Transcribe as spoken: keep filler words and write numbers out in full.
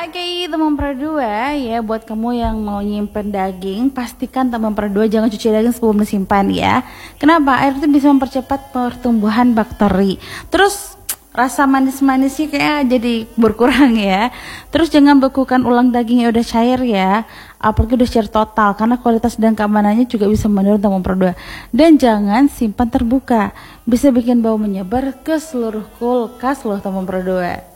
Oke, teman perdua ya, buat kamu yang mau nyimpen daging, pastikan teman perdua jangan cuci daging sebelum disimpan ya. Kenapa? Air itu bisa mempercepat pertumbuhan bakteri. Terus rasa manis-manisnya kayak jadi berkurang ya. Terus jangan bekukan ulang daging yang udah cair ya, apalagi udah cair total, karena kualitas dan keamanannya juga bisa menurun teman perdua. Dan jangan simpan terbuka, bisa bikin bau menyebar ke seluruh kulkas loh teman perdua.